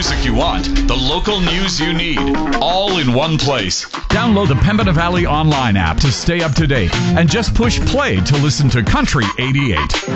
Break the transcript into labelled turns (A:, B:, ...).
A: music you want, the local news you need, all in one place.
B: Download the Pembina Valley Online app to stay up to date and just push play to listen to Country 88.